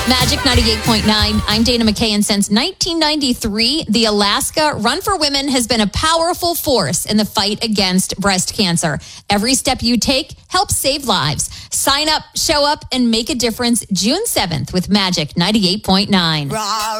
Magic 98.9. I'm Dana McKay, and since 1993, the Alaska Run for Women has been a powerful force in the fight against breast cancer. Every step you take helps save lives. Sign up, show up, and make a difference June 7th with Magic 98.9.